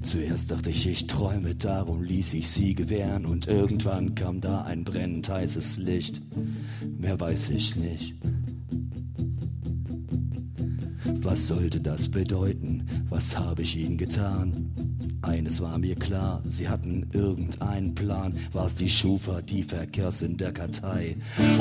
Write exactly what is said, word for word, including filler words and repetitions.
Zuerst dachte ich, ich träume, darum ließ ich sie gewähren. Und irgendwann kam da ein brennend heißes Licht. Mehr weiß ich nicht. Was sollte das bedeuten? Was habe ich ihnen getan? Eines war mir klar, sie hatten irgendeinen Plan. War's die Schufa, die Verkehrssinn der Kartei?